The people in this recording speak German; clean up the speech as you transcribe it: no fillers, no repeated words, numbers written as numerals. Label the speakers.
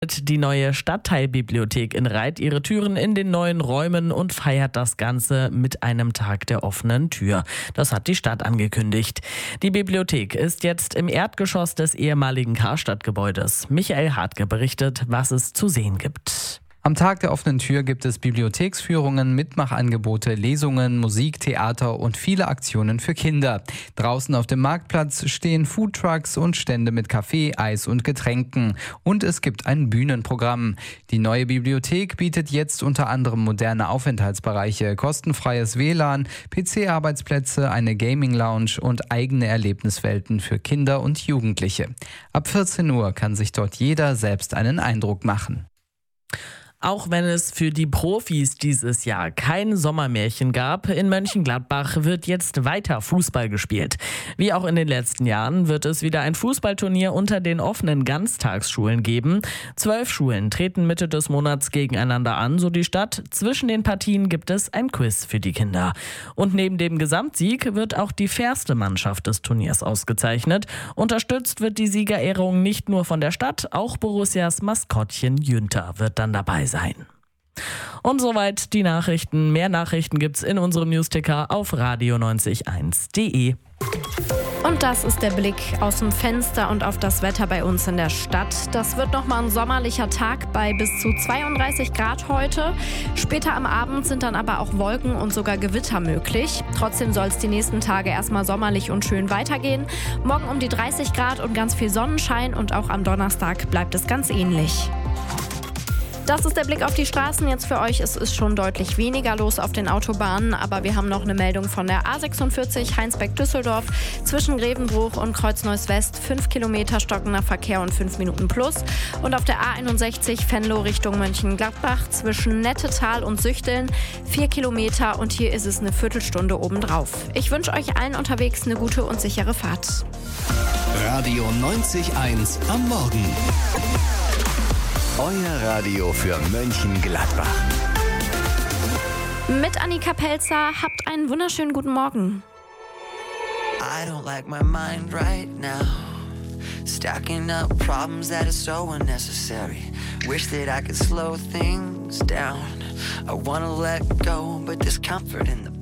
Speaker 1: Die neue Stadtteilbibliothek in Reith ihre Türen in den neuen Räumen und feiert das Ganze mit einem Tag der offenen Tür. Das hat die Stadt angekündigt. Die Bibliothek ist jetzt im Erdgeschoss des ehemaligen Karstadt-Gebäudes. Michael Hartke berichtet, was es zu sehen gibt.
Speaker 2: Am Tag der offenen Tür gibt es Bibliotheksführungen, Mitmachangebote, Lesungen, Musik, Theater und viele Aktionen für Kinder. Draußen auf dem Marktplatz stehen Foodtrucks und Stände mit Kaffee, Eis und Getränken. Und es gibt ein Bühnenprogramm. Die neue Bibliothek bietet jetzt unter anderem moderne Aufenthaltsbereiche, kostenfreies WLAN, PC-Arbeitsplätze, eine Gaming-Lounge und eigene Erlebniswelten für Kinder und Jugendliche. Ab 14 Uhr kann sich dort jeder selbst einen Eindruck machen.
Speaker 1: Auch wenn es für die Profis dieses Jahr kein Sommermärchen gab, in Mönchengladbach wird jetzt weiter Fußball gespielt. Wie auch in den letzten Jahren wird es wieder ein Fußballturnier unter den offenen Ganztagsschulen geben. 12 Schulen treten Mitte des Monats gegeneinander an, so die Stadt. Zwischen den Partien gibt es ein Quiz für die Kinder. Und neben dem Gesamtsieg wird auch die fairste Mannschaft des Turniers ausgezeichnet. Unterstützt wird die Siegerehrung nicht nur von der Stadt, auch Borussias Maskottchen Jünter wird dann dabei sein. Und soweit die Nachrichten. Mehr Nachrichten gibt's in unserem Newsticker auf radio901.de.
Speaker 3: Und das ist der Blick aus dem Fenster und auf das Wetter bei uns in der Stadt. Das wird nochmal ein sommerlicher Tag bei bis zu 32 Grad heute. Später am Abend sind dann aber auch Wolken und sogar Gewitter möglich. Trotzdem soll es die nächsten Tage erstmal sommerlich und schön weitergehen. Morgen um die 30 Grad und ganz viel Sonnenschein und auch am Donnerstag bleibt es ganz ähnlich. Das ist der Blick auf die Straßen jetzt für euch. Es ist schon deutlich weniger los auf den Autobahnen, aber wir haben noch eine Meldung von der A46 Heinsberg-Düsseldorf zwischen Grevenbruch und Kreuz-Neuss-West. 5 Kilometer stockender Verkehr und 5 Minuten plus. Und auf der A61 Venlo Richtung Mönchengladbach zwischen Nettetal und Süchteln 4 Kilometer und hier ist es eine Viertelstunde obendrauf. Ich wünsche euch allen unterwegs eine gute und sichere Fahrt.
Speaker 4: Radio 90.1 am Morgen. Euer Radio für Mönchengladbach.
Speaker 3: Mit Annika Pelzer, habt einen wunderschönen guten Morgen.
Speaker 5: I don't like my mind right now. Stacking up problems that are so unnecessary. Wish that I could slow things down. I wanna let go, but there's comfort in the